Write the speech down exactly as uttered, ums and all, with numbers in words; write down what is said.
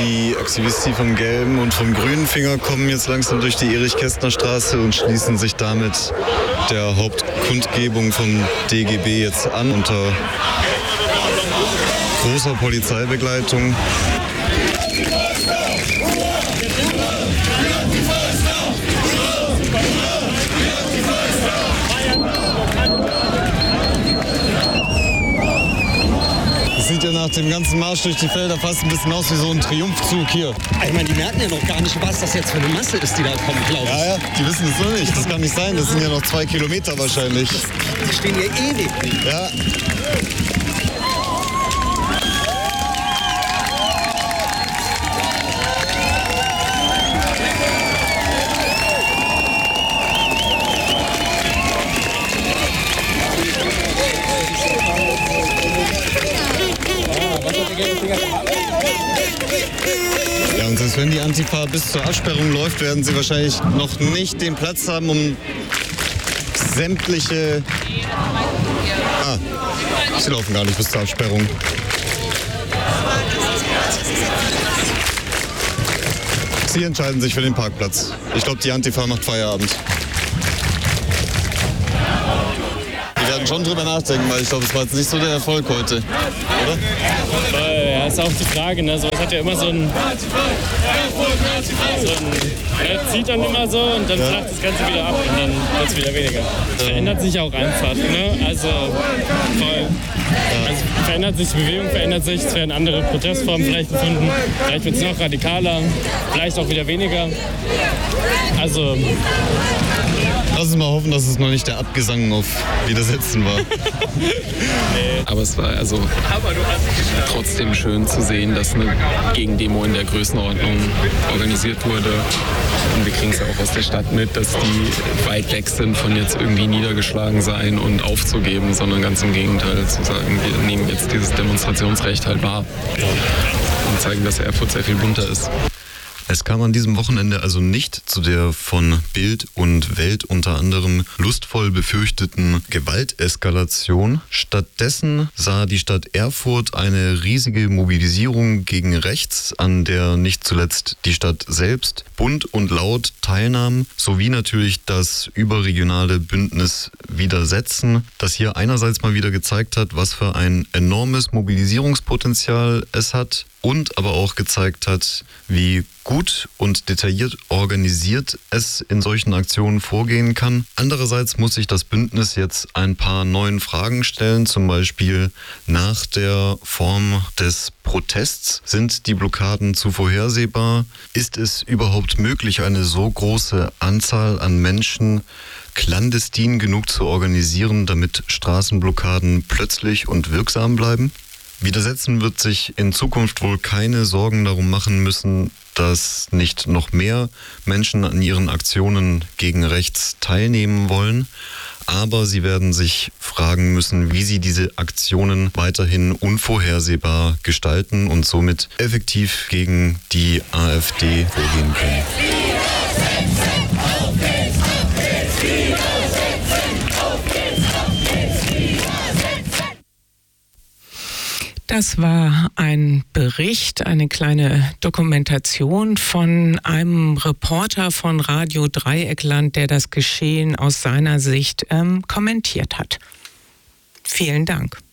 Die Aktivisti vom gelben und vom grünen Finger kommen jetzt langsam durch die Erich-Kästner-Straße und schließen sich damit der Hauptkundgebung vom D G B jetzt an unter großer Polizeibegleitung. Das sieht ja nach dem ganzen Marsch durch die Felder fast ein bisschen aus wie so ein Triumphzug hier. Ich meine, die merken ja noch gar nicht, was das jetzt für eine Masse ist, die da kommt, glaube ich. Ja, ja, die wissen es noch nicht. Das kann nicht sein. Das sind ja noch zwei Kilometer wahrscheinlich. Die stehen hier ewig. Ja. Ja, und selbst wenn die Antifa bis zur Absperrung läuft, werden sie wahrscheinlich noch nicht den Platz haben, um sämtliche... Ah, sie laufen gar nicht bis zur Absperrung. Sie entscheiden sich für den Parkplatz. Ich glaube, die Antifa macht Feierabend. Wir werden schon drüber nachdenken, weil ich glaube, es war jetzt nicht so der Erfolg heute, oder? Ja, ist auch die Frage, ne? So, es hat ja immer so ein, so ein er zieht dann immer so und dann flacht das Ganze wieder ab und dann wird es wieder weniger. Es verändert sich auch einfach, ne? Also, voll. Also verändert sich die Bewegung, verändert sich, es werden andere Protestformen vielleicht gefunden, vielleicht wird es noch radikaler, vielleicht auch wieder weniger. Also... Lass uns mal hoffen, dass es noch nicht der Abgesang auf Widersetzen war. Nee. Aber es war also trotzdem schön zu sehen, dass eine Gegendemo in der Größenordnung organisiert wurde. Und wir kriegen es auch aus der Stadt mit, dass die weit weg sind von jetzt irgendwie niedergeschlagen sein und aufzugeben, sondern ganz im Gegenteil zu sagen, wir nehmen jetzt dieses Demonstrationsrecht halt wahr und zeigen, dass Erfurt sehr viel bunter ist. Es kam an diesem Wochenende also nicht zu der von Bild und Welt unter anderem lustvoll befürchteten Gewalteskalation. Stattdessen sah die Stadt Erfurt eine riesige Mobilisierung gegen rechts, an der nicht zuletzt die Stadt selbst bunt und laut teilnahm, sowie natürlich das überregionale Bündnis Widersetzen, das hier einerseits mal wieder gezeigt hat, was für ein enormes Mobilisierungspotenzial es hat, und aber auch gezeigt hat, wie gut und detailliert organisiert es in solchen Aktionen vorgehen kann. Andererseits muss sich das Bündnis jetzt ein paar neuen Fragen stellen, zum Beispiel nach der Form des Protests. Sind die Blockaden zu vorhersehbar? Ist es überhaupt möglich, eine so große Anzahl an Menschen clandestin genug zu organisieren, damit Straßenblockaden plötzlich und wirksam bleiben? Widersetzen wird sich in Zukunft wohl keine Sorgen darum machen müssen, dass nicht noch mehr Menschen an ihren Aktionen gegen rechts teilnehmen wollen. Aber sie werden sich fragen müssen, wie sie diese Aktionen weiterhin unvorhersehbar gestalten und somit effektiv gegen die AfD vorgehen können. Das war ein Bericht, eine kleine Dokumentation von einem Reporter von Radio Dreieckland, der das Geschehen aus seiner Sicht ähm, kommentiert hat. Vielen Dank.